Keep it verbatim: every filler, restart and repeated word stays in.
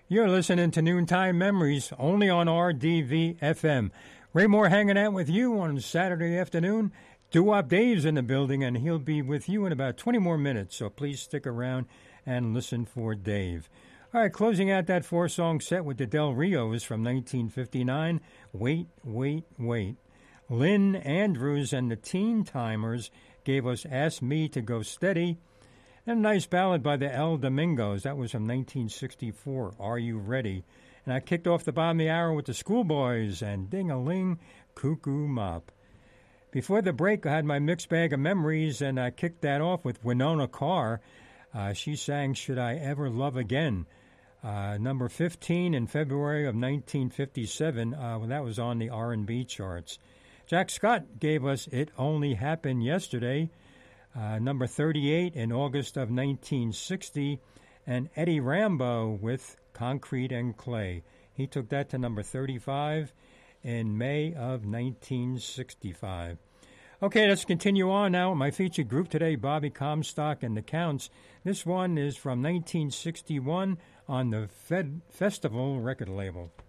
You're listening to Noontime Memories, only on R D V F M. Ray Moore hanging out with you on Saturday afternoon. Doo-Wop Dave's in the building, and he'll be with you in about twenty more minutes, so please stick around and listen for Dave. All right, closing out that four-song set with the Del Rios from nineteen fifty-nine, Wait, Wait, Wait. Lynn Andrews and the Teen Timers gave us Ask Me to Go Steady, and a nice ballad by the El Domingos. That was from nineteen sixty-four, Are You Ready? And I kicked off the bottom of the hour with the Schoolboys and Ding-a-Ling, Cuckoo Mop. Before the break, I had my mixed bag of memories, and I kicked that off with Winona Carr. Uh, she sang Should I Ever Love Again, uh, number fifteen in February of nineteen fifty-seven. Uh, well, that was on the R and B charts. Jack Scott gave us It Only Happened Yesterday, uh, number thirty-eight in August of nineteen sixty, and Eddie Rambo with Concrete and Clay. He took that to number thirty-five in May of nineteen sixty-five. Okay, let's continue on now with my featured group today, Bobby Comstock and the Counts. This one is from nineteen sixty-one on the Fed Festival record label.